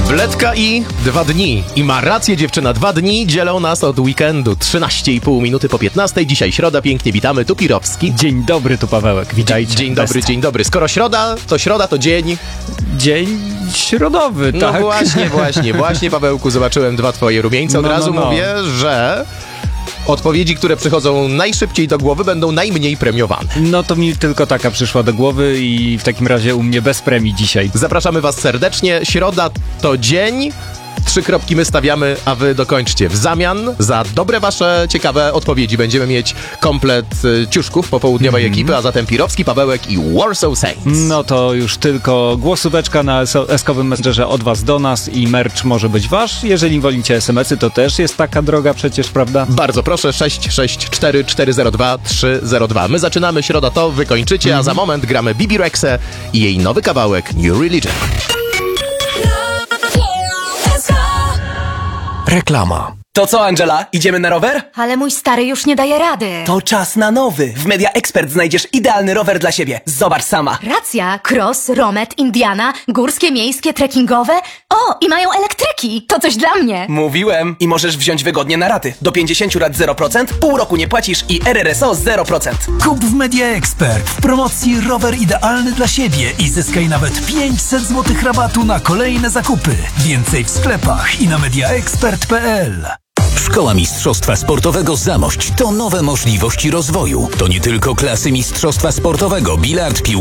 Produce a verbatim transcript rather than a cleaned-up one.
Wletka i dwa dni. I ma rację dziewczyna, dwa dni dzielą nas od weekendu. trzynaście i pół minuty po piętnastej. Dzisiaj środa, pięknie witamy, tu Pirowski. Dzień dobry, tu Pawełek, witajcie. Dzień dobry, Best. dzień dobry. Skoro środa, to środa to dzień... Dzień środowy, No tak? właśnie, właśnie, właśnie, Pawełku, zobaczyłem dwa twoje rumieńce. Od No, no, razu no. mówię, że odpowiedzi, które przychodzą najszybciej do głowy, będą najmniej premiowane. No to mi tylko taka przyszła do głowy i w takim razie u mnie bez premii dzisiaj. Zapraszamy was serdecznie. Środa to dzień. Trzy kropki my stawiamy, a wy dokończcie. W zamian za dobre wasze ciekawe odpowiedzi będziemy mieć komplet y, ciuszków popołudniowej Mhm. ekipy, a zatem Pirowski, Pawełek i Warsaw Saints. No to już tylko głosóweczka na es- eskowym messengerze od was do nas i merch może być wasz. Jeżeli wolicie es em esy, to też jest taka droga przecież, prawda? Bardzo proszę, sześć sześć cztery cztery zero dwa trzy zero dwa. My zaczynamy, środa to wy kończycie, a za moment gramy Bibi Rexę i jej nowy kawałek New Religion. Reklama. To co, Angela? Idziemy na rower? Ale mój stary już nie daje rady. To czas na nowy. W Media Expert znajdziesz idealny rower dla siebie. Zobacz sama. Racja, cross, romet, Indiana, górskie, miejskie, trekkingowe. O, i mają elektryki. To coś dla mnie. Mówiłem. I możesz wziąć wygodnie na raty. Do pięćdziesiąt lat zero procent, pół roku nie płacisz i R R S O zero procent. Kup w Media Expert w promocji rower idealny dla siebie i zyskaj nawet pięćset złotych rabatu na kolejne zakupy. Więcej w sklepach i na mediaexpert kropka p l. Szkoła Mistrzostwa Sportowego Zamość to nowe możliwości rozwoju. To nie tylko klasy Mistrzostwa Sportowego, bilard, piłka